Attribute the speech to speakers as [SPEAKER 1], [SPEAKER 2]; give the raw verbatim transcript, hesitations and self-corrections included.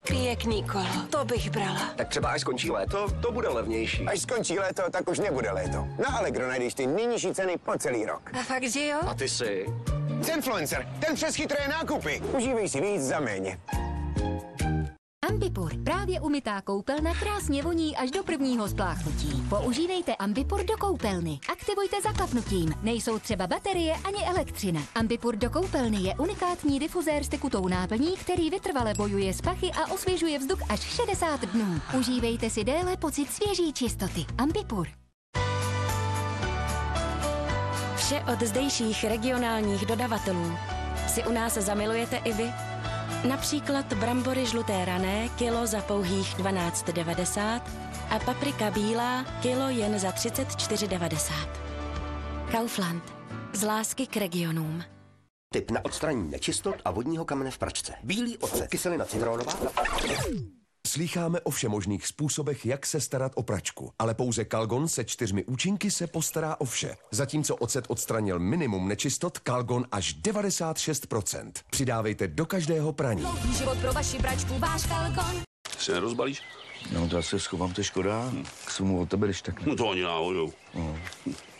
[SPEAKER 1] Pěkný kolo, to bych brala.
[SPEAKER 2] Tak třeba až skončí léto, to bude levnější.
[SPEAKER 3] Až skončí léto, tak už nebude léto. Na Allegro najdeš ty nejnižší ceny po celý rok.
[SPEAKER 1] A fakt, že jo?
[SPEAKER 2] A ty si?
[SPEAKER 3] Zenfluencer, ten přes chytré nákupy. Užívej si víc za méně.
[SPEAKER 4] Ambipur, právě umytá koupelna krásně voní až do prvního spláchnutí. Používejte Ambipur do koupelny. Aktivujte zaklapnutím. Nejsou třeba baterie ani elektřina. Ambipur do koupelny je unikátní difuzér s tekutou náplní, který vytrvale bojuje s pachy a osvěžuje vzduch až šedesát dnů. Užívejte si déle pocit svěží čistoty. Ambipur.
[SPEAKER 5] Vše od zdejších regionálních dodavatelů si u nás zamilujete i vy. Například brambory žluté rané kilo za pouhých dvanáct devadesát a paprika bílá kilo jen za třicet čtyři devadesát. Kaufland. Z lásky k regionům.
[SPEAKER 6] Tip na odstranění nečistot a vodního kamene v pračce. Bílý ocet, kyselina citronová.
[SPEAKER 7] Slýcháme o všemožných způsobech, jak se starat o pračku, ale pouze Calgon se čtyřmi účinky se postará o vše. Zatímco ocet odstranil minimum nečistot, Calgon až devadesát šest procent. Přidávejte do každého praní.
[SPEAKER 4] Dlouhý život pro vaši pračku, váš Calgon.
[SPEAKER 8] Se nerozbalíš?
[SPEAKER 9] No to já se schovám, to je škoda. K svému od tebe, když tak.
[SPEAKER 8] No to ani náhodou.
[SPEAKER 9] No.